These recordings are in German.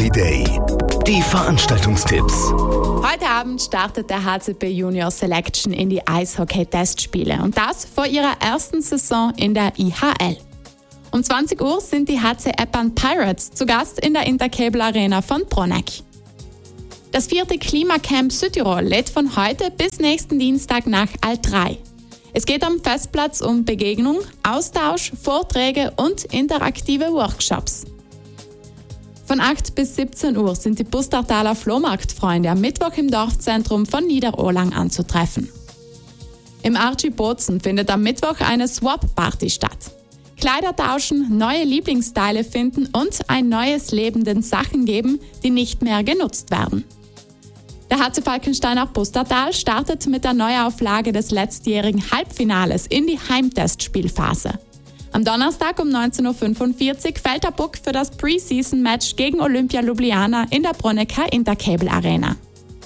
Holiday. Die Veranstaltungstipps. Heute Abend startet der HCP Junior Selection in die Eishockey-Testspiele und das vor ihrer ersten Saison in der IHL. Um 20 Uhr sind die HC Eppan Pirates zu Gast in der Intercable Arena von Broneck. Das 4. Klimacamp Südtirol lädt von heute bis nächsten Dienstag nach Alt3. Es geht am Festplatz um Begegnung, Austausch, Vorträge und interaktive Workshops. Von 8 bis 17 Uhr sind die Pustertaler Flohmarktfreunde am Mittwoch im Dorfzentrum von Niederohlang anzutreffen. Im Archie Bozen findet am Mittwoch eine Swap-Party statt. Kleider tauschen, neue Lieblingsstyle finden und ein neues Leben den Sachen geben, die nicht mehr genutzt werden. Der HC Falkensteiner Pustertal startet mit der Neuauflage des letztjährigen Halbfinales in die Heimtestspielphase. Am Donnerstag um 19.45 Uhr fällt der Puck für das Preseason-Match gegen Olympia Ljubljana in der Bronecker Intercable Arena.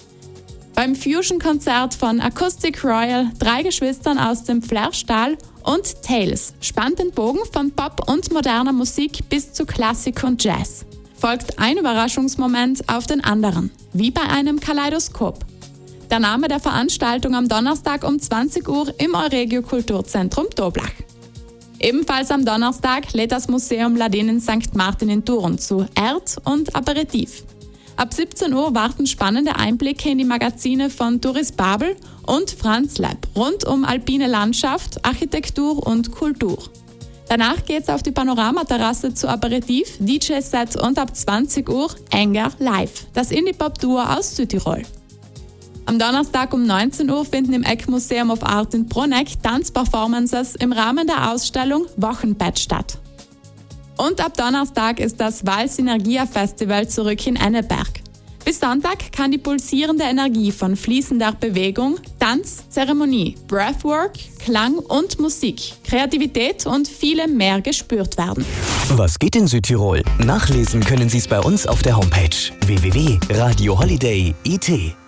Beim Fusion-Konzert von Acoustic Royal, 3 Geschwistern aus dem Flerstahl und Tales spannt den Bogen von Pop und moderner Musik bis zu Klassik und Jazz. Folgt ein Überraschungsmoment auf den anderen, wie bei einem Kaleidoskop. Der Name der Veranstaltung am Donnerstag um 20 Uhr im Euregio Kulturzentrum Toblach. Ebenfalls am Donnerstag lädt das Museum Ladin in St. Martin in Thurn zu Erd- und Aperitif. Ab 17 Uhr warten spannende Einblicke in die Magazine von Touris Babel und Franz Lab rund um alpine Landschaft, Architektur und Kultur. Danach geht's auf die Panoramaterrasse zu Aperitif, DJ-Set und ab 20 Uhr Enger Live, das Indie-Pop-Duo aus Südtirol. Am Donnerstag um 19 Uhr finden im Eckmuseum of Art in Broneck Tanzperformances im Rahmen der Ausstellung Wochenbett statt. Und ab Donnerstag ist das Val-Synergia Festival zurück in Enneberg. Bis Sonntag kann die pulsierende Energie von fließender Bewegung, Tanz, Zeremonie, Breathwork, Klang und Musik, Kreativität und vielem mehr gespürt werden. Was geht in Südtirol? Nachlesen können Sie es bei uns auf der Homepage www.radioholiday.it.